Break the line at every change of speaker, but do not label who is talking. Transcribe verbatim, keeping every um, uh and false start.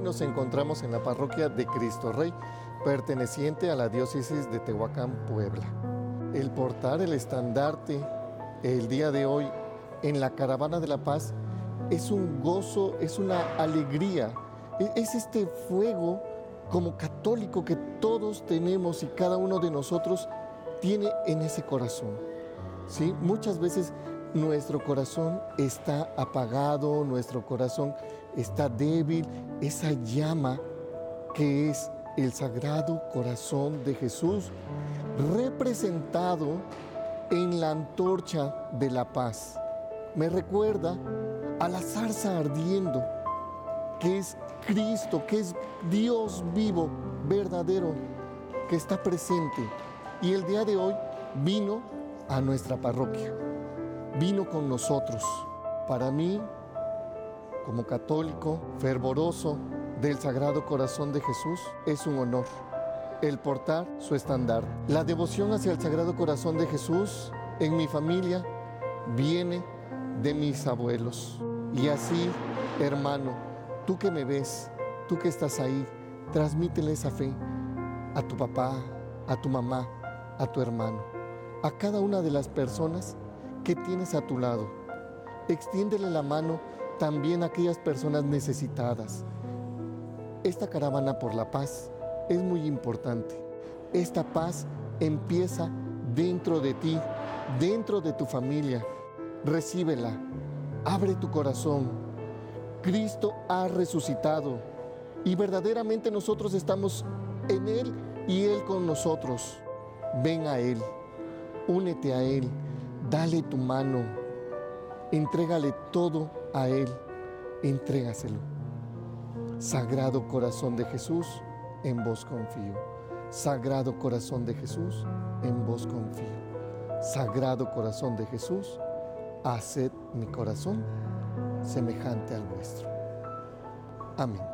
nos encontramos en la parroquia de Cristo Rey, perteneciente a la diócesis de Tehuacán, Puebla. El portar el estandarte el día de hoy en la Caravana de la Paz es un gozo, es una alegría, es este fuego como católico que todos tenemos y cada uno de nosotros tiene en ese corazón, ¿sí? Muchas veces nuestro corazón está apagado, nuestro corazón está débil, esa llama que es el Sagrado Corazón de Jesús, representado en la antorcha de la paz. Me recuerda a la zarza ardiendo, que es Cristo, que es Dios vivo, verdadero, que está presente. Y el día de hoy vino a nuestra parroquia, vino con nosotros. Para mí, como católico fervoroso del Sagrado Corazón de Jesús, es un honor el portar su estandarte. La devoción hacia el Sagrado Corazón de Jesús en mi familia viene de mis abuelos. Y así, hermano, tú que me ves, tú que estás ahí, transmítele esa fe a tu papá, a tu mamá, a tu hermano, a cada una de las personas que tienes a tu lado. Extiéndele la mano también a aquellas personas necesitadas. Esta caravana por la paz es muy importante. Esta paz empieza dentro de ti, dentro de tu familia. Recíbela, abre tu corazón. Cristo ha resucitado y verdaderamente nosotros estamos en Él y Él con nosotros. Ven a Él, únete a Él, dale tu mano, entrégale todo a Él, entrégaselo. Sagrado Corazón de Jesús, en vos confío. Sagrado Corazón de Jesús, en vos confío. Sagrado Corazón de Jesús, haced mi corazón semejante al vuestro. Amén.